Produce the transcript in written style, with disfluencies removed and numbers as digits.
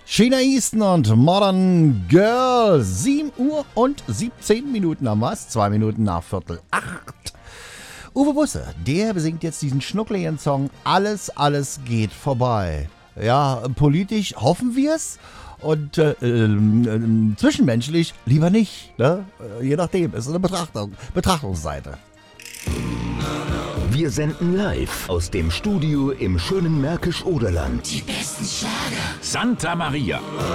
Sheena Easton und Modern Girl. 7 Uhr und 17 Minuten am was? 2 Minuten nach 7:45. Uwe Busse, der besingt jetzt diesen schnuckligen Song Alles, alles geht vorbei. Ja, politisch hoffen wir's und zwischenmenschlich lieber nicht. Ne? Je nachdem, ist eine Betrachtungsseite. Wir senden live aus dem Studio im schönen Märkisch-Oderland. Die besten Schlager. Santa Maria.